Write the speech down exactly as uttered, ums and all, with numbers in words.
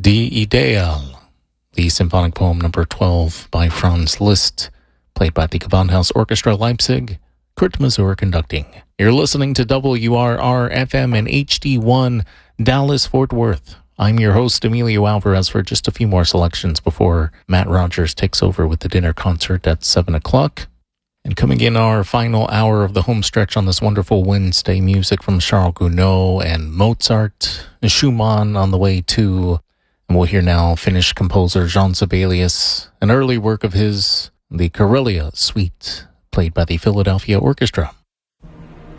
Die Ideal, the symphonic poem number twelve by Franz Liszt, played by the Gewandhaus Orchestra Leipzig, Kurt Masur conducting. You're listening to W R R F M and H D one, Dallas, Fort Worth. I'm your host, Emilio Alvarez, for just a few more selections before Matt Rogers takes over with the dinner concert at seven o'clock. And coming in our final hour of the home stretch on this wonderful Wednesday, music from Charles Gounod and Mozart, Schumann on the way too. And we'll hear now Finnish composer Jean Sibelius, an early work of his, the Karelia Suite, played by the Philadelphia Orchestra.